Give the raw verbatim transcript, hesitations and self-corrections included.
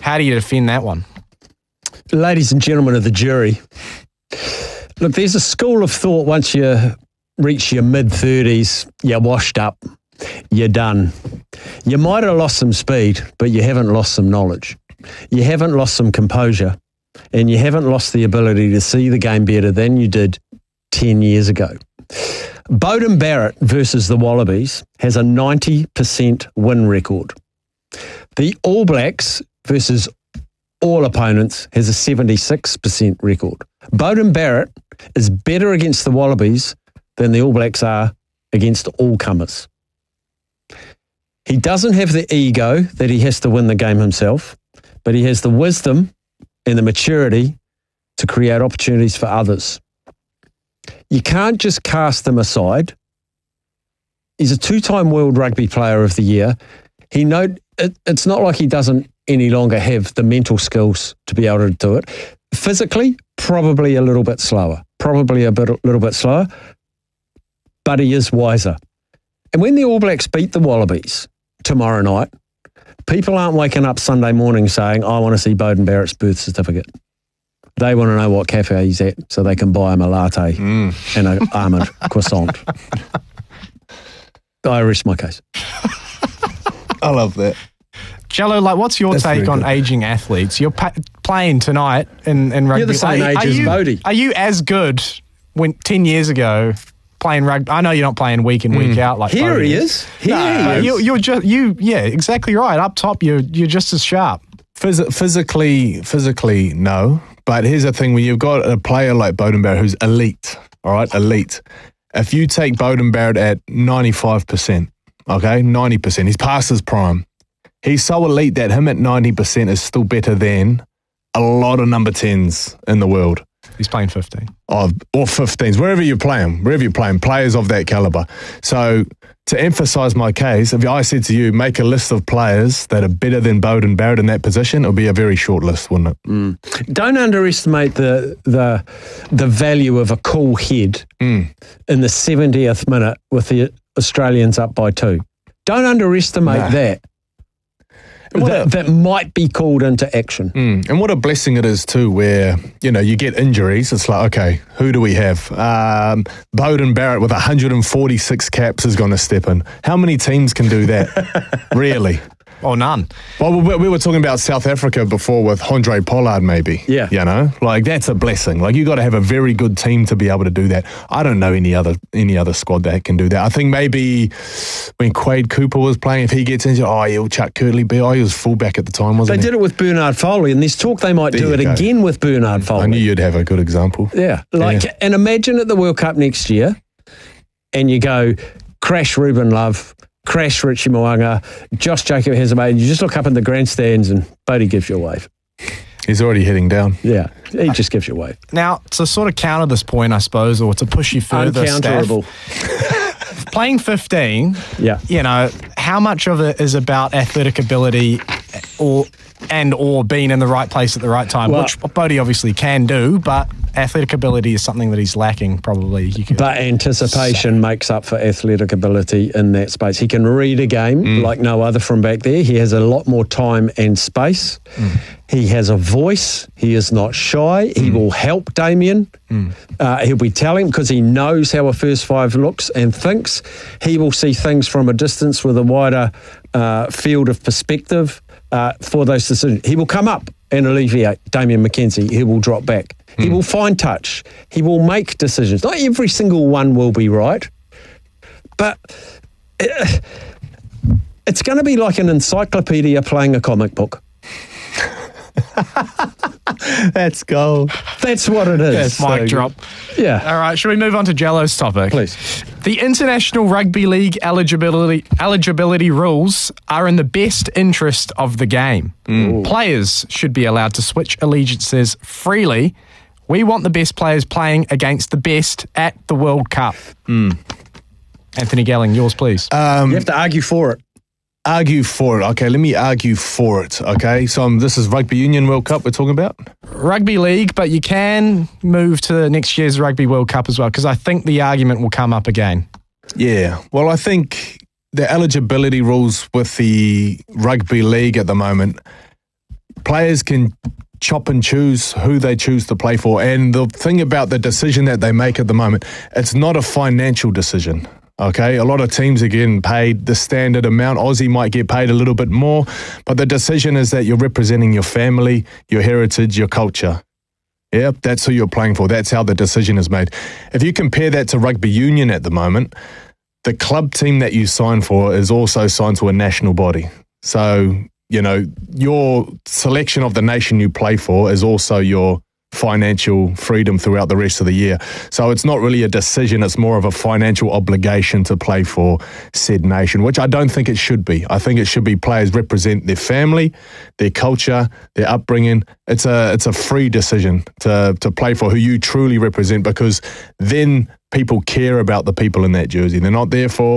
How do you defend that one? Ladies and gentlemen of the jury, look, there's a school of thought once you reach your mid-thirties, you're washed up, you're done. You might have lost some speed, but you haven't lost some knowledge. You haven't lost some composure, and you haven't lost the ability to see the game better than you did ten years ago. Beauden Barrett versus the Wallabies has a ninety percent win record. The All Blacks versus all opponents has a seventy-six percent record. Beauden Barrett is better against the Wallabies than the All Blacks are against all comers. He doesn't have the ego that he has to win the game himself, but he has the wisdom and the maturity to create opportunities for others. You can't just cast him aside. He's a two-time World Rugby Player of the Year. He know it, it's not like he doesn't any longer have the mental skills to be able to do it. Physically, probably a little bit slower, probably a bit, a little bit slower, but he is wiser. And when the All Blacks beat the Wallabies tomorrow night, people aren't waking up Sunday morning saying, I want to see Beauden Barrett's birth certificate. They want to know what cafe he's at so they can buy him a latte mm. and an almond croissant. I rest my case. I love that. Jello, like, what's your That's take on ageing athletes? You're pa- playing tonight in, in rugby. You're the same are, age are as you, Bodie. Are you as good when ten years ago playing rugby? I know you're not playing week in, week mm. out like Here Bodie he is. is. Here no, he is. You, you're just, you, yeah, exactly right. Up top, you're you're just as sharp. Phys- physically, physically, no. But here's the thing: when you've got a player like Beauden Barrett who's elite, all right, elite. If you take Beauden Barrett at ninety-five percent, okay, ninety percent, he's past his prime. He's so elite that him at ninety percent is still better than a lot of number tens in the world. He's playing fifteen. Oh, or fifteens, wherever you play him, wherever you play him, players of that caliber. So to emphasise my case, if I said to you, make a list of players that are better than Beauden Barrett in that position, it would be a very short list, wouldn't it? Mm. Don't underestimate the the the value of a cool head mm. in the seventieth minute with the Australians up by two. Don't underestimate nah. that. That, a, that might be called into action. Mm, and what a blessing it is too, where, you know, you get injuries. It's like, okay, who do we have? Um, Beauden Barrett with one hundred forty-six caps is going to step in. How many teams can do that? Really? Or none. Well, we were talking about South Africa before with Handré Pollard, maybe. Yeah. You know, like that's a blessing. Like you got to have a very good team to be able to do that. I don't know any other any other squad that can do that. I think maybe when Quade Cooper was playing, if he gets injured, oh, he'll chuck Curtly B. Oh, he was fullback at the time, wasn't they he? They did it with Bernard Foley, and there's talk they might there do it go. again with Bernard Foley. I knew you'd have a good example. Yeah. Like, yeah. And imagine at the World Cup next year, and you go, crash Ruben Love, crash Richie Mo'unga, Josh Jacob has a mate, and you just look up in the grandstands and Bodie gives you a wave. He's already heading down. Yeah, he just gives you a wave. Now, to sort of counter this point, I suppose, or to push you further, Uncounterable. Steph, playing fifteen, yeah. you know, how much of it is about athletic ability or and or being in the right place at the right time, well, which Bodie obviously can do, but athletic ability is something that he's lacking, probably. You could but anticipation say. makes up for athletic ability in that space. He can read a game mm. like no other from back there. He has a lot more time and space. Mm. He has a voice. He is not shy. He mm. will help Damien. Mm. Uh, he'll be telling because he knows how a first five looks and thinks. He will see things from a distance with a wider uh, field of perspective uh, for those decisions. He will come up and alleviate Damien McKenzie. He will drop back. Mm. He will find touch. He will make decisions. Not every single one will be right, but uh, it's going to be like an encyclopedia playing a comic book. That's gold. That's what it is. That's mic so, drop. Yeah. All right, should we move on to Jello's topic? Please. The International Rugby League eligibility eligibility rules are in the best interest of the game. Mm. Players should be allowed to switch allegiances freely. We want the best players playing against the best at the World Cup. Mm. Anthony Gelling, yours please. Um, you have to argue for it. Argue for it. Okay, let me argue for it. Okay, so um, this is Rugby Union World Cup we're talking about? Rugby League, but you can move to next year's Rugby World Cup as well, because I think the argument will come up again. Yeah, well, I think the eligibility rules with the Rugby League at the moment, players can chop and choose who they choose to play for. And the thing about the decision that they make at the moment, it's not a financial decision. Okay, a lot of teams are getting paid the standard amount. Aussie might get paid a little bit more, but the decision is that you're representing your family, your heritage, your culture. Yeah, that's who you're playing for. That's how the decision is made. If you compare that to rugby union at the moment, the club team that you sign for is also signed to a national body. So, you know, your selection of the nation you play for is also your financial freedom throughout the rest of the year. So it's not really a decision, it's more of a financial obligation to play for said nation, which I don't think it should be. I think it should be players represent their family, their culture, their upbringing. It's a it's a free decision to, to play for who you truly represent, because then people care about the people in that jersey. They're not there for